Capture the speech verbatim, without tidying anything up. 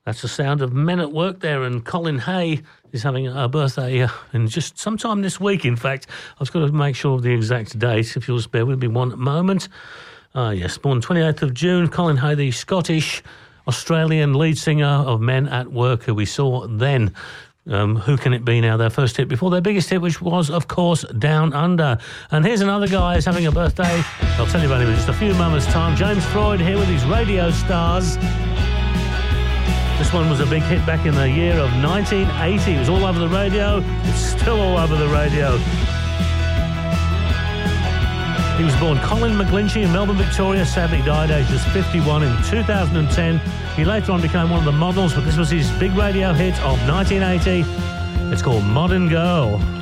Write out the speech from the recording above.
That's the sound of Men at Work there, and Colin Hay is having a birthday uh, in just sometime this week, in fact. I've got to make sure of the exact date, if you'll just bear with me one moment. Ah, uh, yes, born twenty-eighth of June, Colin Hay, the Scottish Australian lead singer of Men at Work, who we saw then. Um, who can it be now? Their first hit before their biggest hit, which was, of course, Down Under. And here's another guy who's having a birthday. I'll tell you about him in just a few moments' time. James Freud here with his Radio Stars. This one was a big hit back in the year of nineteen eighty. It was all over the radio. It's still all over the radio. He was born Colin McGlinchey in Melbourne, Victoria. Sadly died aged fifty-one in two thousand ten. He later on became one of the models, but this was his big radio hit of nineteen eighty. It's called Modern Girl.